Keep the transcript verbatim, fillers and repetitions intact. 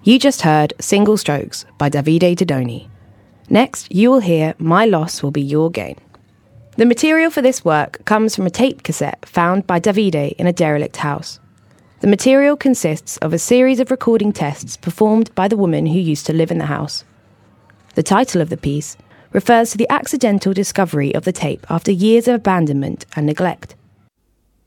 You just heard Single Strokes by Davide Dodoni. Next, you will hear My Loss Will Be Your Gain. The material for this work comes from a tape cassette found by Davide in a derelict house. The material consists of a series of recording tests performed by the woman who used to live in the house. The title of the piece refers to the accidental discovery of the tape after years of abandonment and neglect.